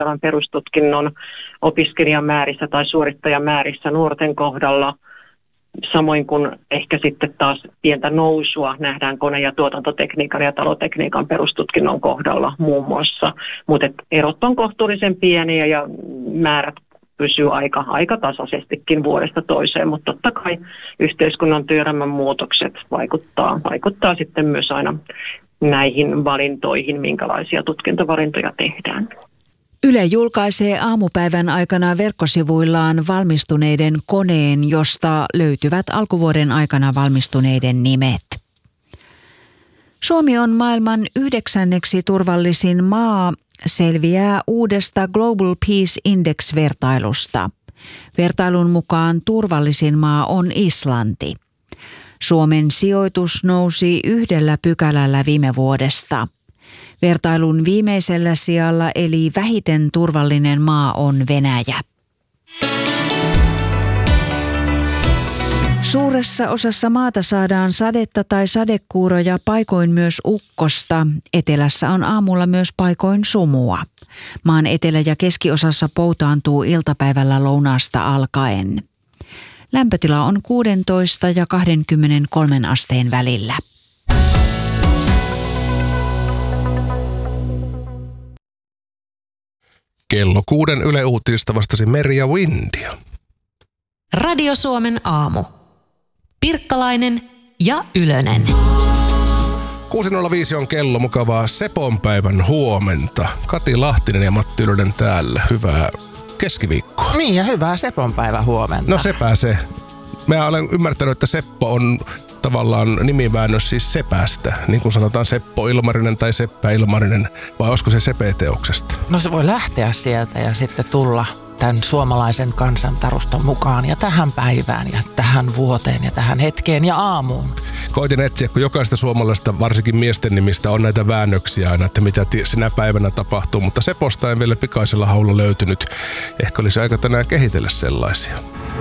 perustutkinnon opiskelijamäärissä tai suorittajamäärissä nuorten kohdalla. Samoin kuin ehkä sitten taas pientä nousua nähdään kone- ja tuotantotekniikan ja talotekniikan perustutkinnon kohdalla muun muassa. Mutta erot on kohtuullisen pieniä ja määrät pysyy aika tasaisestikin vuodesta toiseen, mutta totta kai yhteiskunnan työelämän muutokset vaikuttaa sitten myös aina näihin valintoihin, minkälaisia tutkintovalintoja tehdään. Yle julkaisee aamupäivän aikana verkkosivuillaan valmistuneiden koneen, josta löytyvät alkuvuoden aikana valmistuneiden nimet. Suomi on maailman 9. turvallisin maa, selviää uudesta Global Peace Index-vertailusta. Vertailun mukaan turvallisin maa on Islanti. Suomen sijoitus nousi 1 pykälällä viime vuodesta. Vertailun viimeisellä sijalla eli vähiten turvallinen maa on Venäjä. Suuressa osassa maata saadaan sadetta tai sadekuuroja, paikoin myös ukkosta. Etelässä on aamulla myös paikoin sumua. Maan etelä- ja keskiosassa poutaantuu iltapäivällä lounaasta alkaen. Lämpötila on 16 ja 23 asteen välillä. Kello 6 Yle Uutisista vastasi Merja Windia. Radio Suomen aamu. Pirkkalainen ja Ylönen. 6.05 on kello, mukavaa Seponpäivän huomenta. Kati Lahtinen ja Matti Ylönen täällä. Hyvää keskiviikkoa. Niin ja hyvää Seponpäivän huomenta. No sepä se. Mä olen ymmärtänyt, että Seppo on tavallaan nimiväännös siis sepästä. Niin kuin sanotaan Seppo Ilmarinen tai Seppä Ilmarinen. Vai olisiko se sepeteoksesta? No se voi lähteä sieltä ja sitten tulla tämän suomalaisen kansantaruston mukaan ja tähän päivään ja tähän vuoteen ja tähän hetkeen ja aamuun. Koitin etsiä, kun jokaista suomalaista, varsinkin miesten nimistä, on näitä väännöksiä aina, että mitä sinä päivänä tapahtuu, mutta Seposta en vielä pikaisella haulla löytynyt. Ehkä olisi aika tänään kehitellä sellaisia.